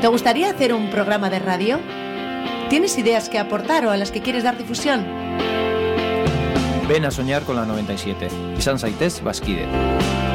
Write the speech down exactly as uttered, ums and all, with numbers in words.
¿Te gustaría hacer un programa de radio? ¿Tienes ideas que aportar o a las que quieres dar difusión? Ven a soñar con la noventa y siete. Izan zaitez bazkide.